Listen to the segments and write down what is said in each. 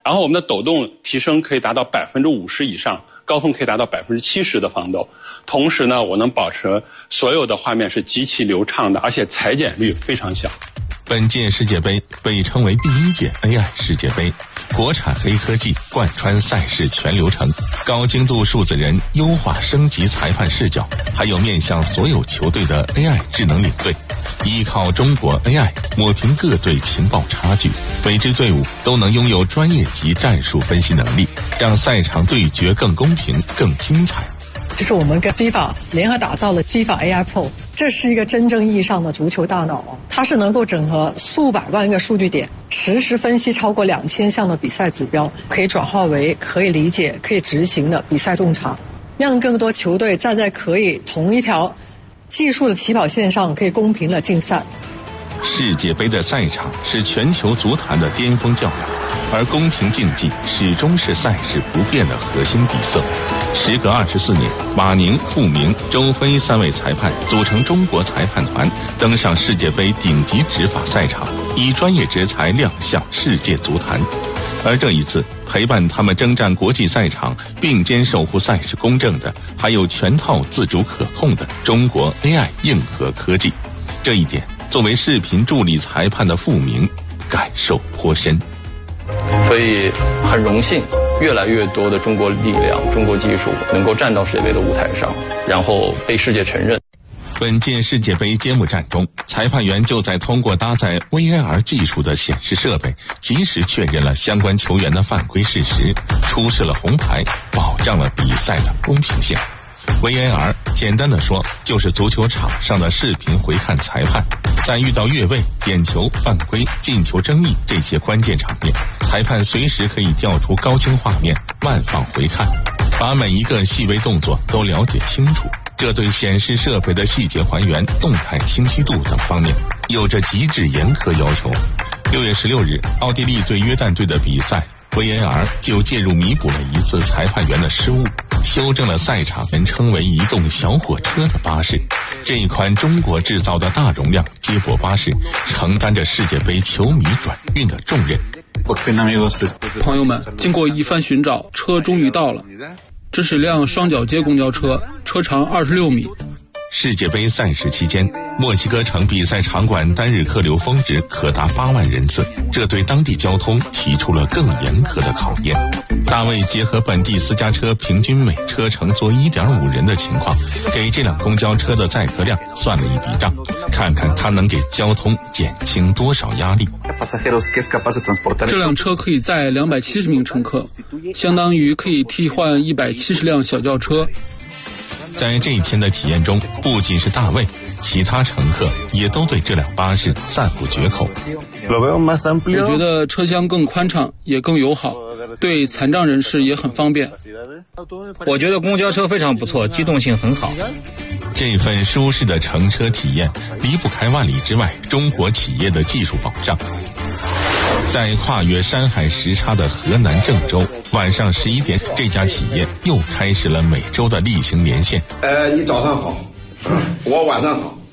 然后我们的抖动提升可以达到50%以上，高通可以达到70%的防抖。同时呢，我能保持所有的画面是极其流畅的，而且裁剪率非常小。 本届世界杯被称为第一届 AI 世界杯，国产黑科技贯穿赛事全流程，高精度数字人优化升级裁判视角，还有面向所有球队的 AI 智能领队，依靠中国 AI 抹平各队情报差距，每支队伍都能拥有专业级战术分析能力，让赛场对决更公平、更精彩。 这是我们跟 FIFA 联合打造的 FIFA AI Pro， 这是一个真正意义上的足球大脑，它是能够整合数百万个数据点，实时分析超过2000项的比赛指标，可以转化为可以理解、可以执行的比赛洞察，让更多球队站在可以同一条技术的起跑线上，可以公平的竞赛。 世界杯的赛场是全球足坛的巅峰教养，而公平竞技始终是赛事不变的核心底色。时隔24年，马宁、傅明、周飞3位裁判组成中国裁判团，登上世界杯顶级执法赛场，以专业执裁亮相世界足坛。而这一次，陪伴他们征战国际赛场，并肩守护赛事公正的，还有全套自主可控的中国 AI 硬核科技。这一点，作为视频助理裁判的傅明感受颇深。 所以很荣幸，越来越多的中国力量、中国技术能够站到世界杯的舞台上，然后被世界承认。 本届世界杯揭幕战中，裁判员就在通过搭载 VAR 技术的显示设备，及时确认了相关球员的犯规事实，出示了红牌，保障了比赛的公平性。VAR 简单的说，就是足球场上的视频回看裁判，在遇到越位、点球、犯规、进球争议这些关键场面，裁判随时可以调出高清画面，慢放回看，把每一个细微动作都了解清楚。这对显示设备的细节还原、动态清晰度等方面有着极致严苛要求。6月16日，奥地利对约旦队的比赛，VAR 就介入弥补了一次裁判员的失误，修正了赛场人称为移动小火车的巴士。这一款中国制造的大容量接驳巴士，承担着世界杯球迷转运的重任。 朋友们，经过一番寻找，车终于到了。这是一辆双脚接公交车，车长26米。 世界杯赛事期间，墨西哥城比赛场馆单日客流峰值可达8万人次，这对当地交通提出了更严苛的考验。大卫结合本地私家车平均每车乘坐 1.5 人的情况，给这辆公交车的载客量算了一笔账，看看它能给交通减轻多少压力。 这辆车可以载270名乘客，相当于可以替换170辆小轿车。 在这一天的体验中，不仅是大卫，其他乘客也都对这辆巴士赞不绝口。 我觉得车厢更宽敞，也更友好，对残障人士也很方便。 我觉得公交车非常不错，机动性很好。 这份舒适的乘车体验离不开万里之外中国企业的技术保障。在跨越山海时差的河南郑州，晚上11点，这家企业又开始了每周的例行连线。 你早上好，我晚上好。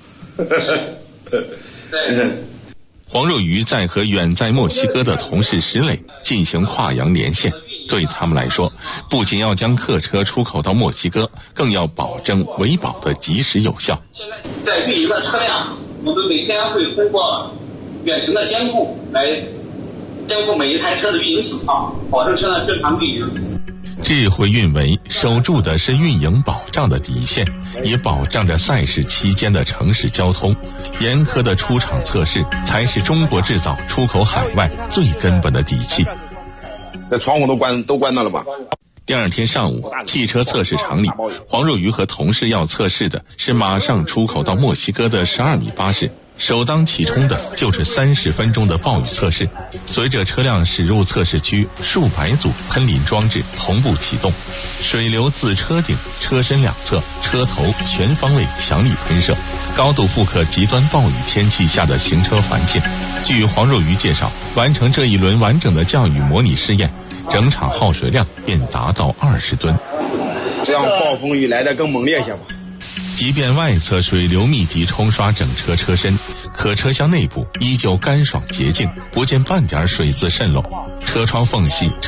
黄若愚在和远在墨西哥的同事石磊进行跨洋连线。对他们来说，不仅要将客车出口到墨西哥，更要保证维保的及时有效。 在运营的车辆，我们每天会通过远程的监控来监控每一台车的运营情况，保证车辆正常运营。 智慧运维守住的是运营保障的底线，也保障着赛事期间的城市交通。严苛的出厂测试才是中国制造出口海外最根本的底气。 那窗户都关到了吧？ 第二天上午，汽车测试场里，黄若愚和同事要测试的是马上出口到墨西哥的12米巴士。首当其冲的就是30分钟的暴雨测试。随着车辆驶入测试区，数百组喷淋装置同步启动，水流自车顶、车身两侧、车头全方位强力喷射，高度复刻极端暴雨天气下的行车环境。据黄若愚介绍，完成这一轮完整的降雨模拟试验，整场耗水量便达到20吨。 这样暴风雨来得更猛烈些吧。 即便外侧水流密集冲刷整车车身，可车厢内部依旧干爽洁净，不见半点水渍渗漏，车窗缝隙